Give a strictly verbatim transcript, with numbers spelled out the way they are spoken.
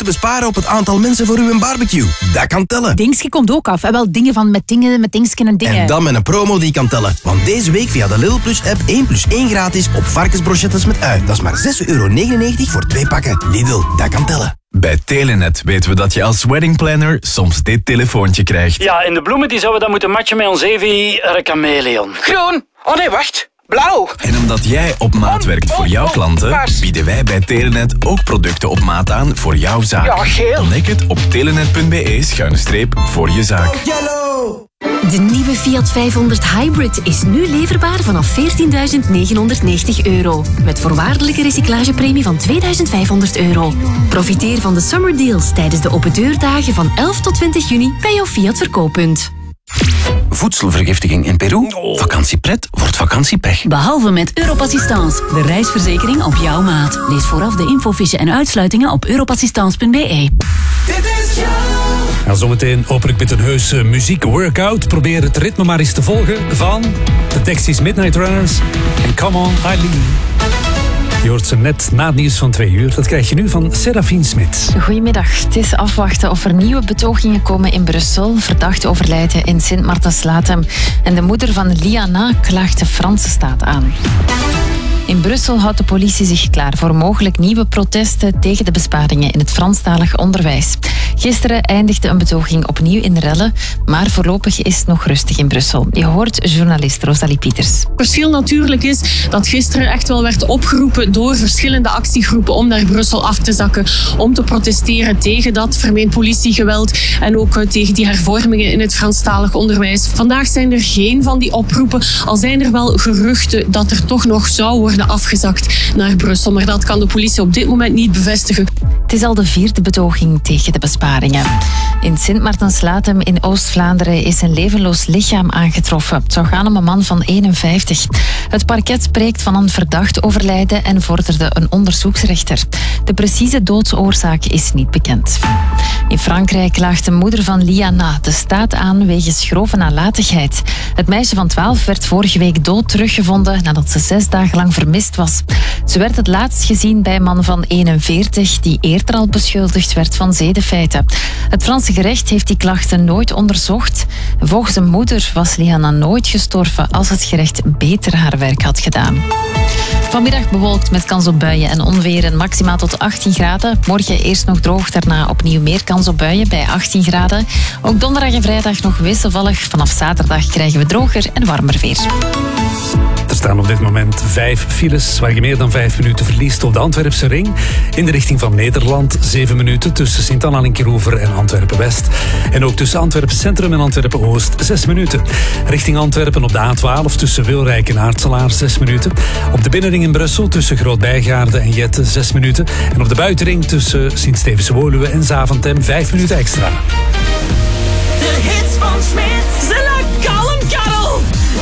besparen op het aantal mensen voor uw barbecue. Dat kan tellen. Dingske komt ook af. En wel dingen van met dingen, met dingsken en dingen. En dan met een promo die kan tellen. Want deze week via de Lidl Plus app één plus één gratis op varkensbrochettes met ui. Dat is maar zes euro negenennegentig voor twee pakken. Lidl, dat kan tellen. Bij Telenet weten we dat je als weddingplanner soms dit telefoontje krijgt. Ja, en de bloemen die zouden dan moeten matchen met ons Evi Chameleon. Groen. Oh nee, wacht. Blauw. En omdat jij op maat werkt voor jouw klanten, bieden wij bij Telenet ook producten op maat aan voor jouw zaak. Ja, geel. Ontdek het op telenet.be schuine streep voor je zaak. De nieuwe Fiat vijfhonderd Hybrid is nu leverbaar vanaf veertienduizend negenhonderdnegentig euro. Met voorwaardelijke recyclagepremie van tweeduizend vijfhonderd euro. Profiteer van de summer deals tijdens de open deurdagen van elf tot twintig juni bij jouw Fiat verkooppunt. Voedselvergiftiging in Peru? Vakantiepret wordt vakantiepech. Behalve met Europassistance, de reisverzekering op jouw maat. Lees vooraf de infofiche en uitsluitingen op europassistance punt be. Ja, zometeen open ik met een heus uh, muziek-workout. Probeer het ritme maar eens te volgen van de Dexys Midnight Runners en Come On Eileen. Je hoort ze net na het nieuws van twee uur. Dat krijg je nu van Serafine Smit. Goedemiddag. Het is afwachten of er nieuwe betogingen komen in Brussel. Verdachten overlijden in Sint-Maartens-Latem. En de moeder van Liana klaagt de Franse staat aan. In Brussel houdt de politie zich klaar voor mogelijk nieuwe protesten tegen de besparingen in het Franstalig onderwijs. Gisteren eindigde een betoging opnieuw in rellen, maar voorlopig is het nog rustig in Brussel. Je hoort journalist Rosalie Pieters. Het verschil natuurlijk is dat gisteren echt wel werd opgeroepen door verschillende actiegroepen om naar Brussel af te zakken, om te protesteren tegen dat vermeend politiegeweld en ook tegen die hervormingen in het Franstalig onderwijs. Vandaag zijn er geen van die oproepen, al zijn er wel geruchten dat er toch nog zou worden afgezakt naar Brussel, maar dat kan de politie op dit moment niet bevestigen. Het is al de vierde betoging tegen de besparingen. In Sint-Maartens-Latem in Oost-Vlaanderen is een levenloos lichaam aangetroffen. Het zou gaan om een man van eenenvijftig. Het parket spreekt van een verdacht overlijden en vorderde een onderzoeksrechter. De precieze doodsoorzaak is niet bekend. In Frankrijk klaagt de moeder van Liana de staat aan wegens grove nalatigheid. Het meisje van twaalf werd vorige week dood teruggevonden nadat ze zes dagen lang vermist was. Ze werd het laatst gezien bij een man van eenenveertig die eerder al beschuldigd werd van zedenfeiten. Het Franse gerecht heeft die klachten nooit onderzocht. Volgens een moeder was Liana nooit gestorven als het gerecht beter haar werk had gedaan. Vanmiddag bewolkt met kans op buien en onweer en maximaal tot achttien graden. Morgen eerst nog droog, daarna opnieuw meer kans op buien bij achttien graden. Ook donderdag en vrijdag nog wisselvallig. Vanaf zaterdag krijgen we droger en warmer weer. Er staan op dit moment vijf files waar je meer dan vijf minuten verliest op de Antwerpse ring. In de richting van Nederland zeven minuten tussen Sint-Anna Linkeroever en Antwerpen-West. En ook tussen Antwerpen Centrum en Antwerpen-Oost zes minuten. Richting Antwerpen op de A twaalf tussen Wilrijk en Aartselaar zes minuten. Op de binnenring in Brussel tussen Groot-Bijgaarde en Jette zes minuten. En op de buitenring tussen Sint-Stevens-Woluwe en Zaventem vijf minuten extra. De hits van Smit.